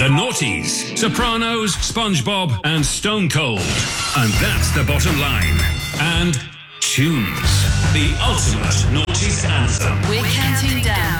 The Naughties, Sopranos, SpongeBob, and Stone Cold. And that's the bottom line. And Tunes, the ultimate Naughties anthem. We're counting down